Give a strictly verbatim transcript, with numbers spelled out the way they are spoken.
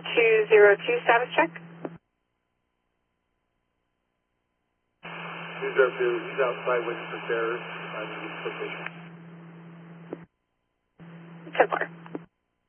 two zero two, status check. two zero two, he's outside waiting for stairs. I'm in this position. ten four.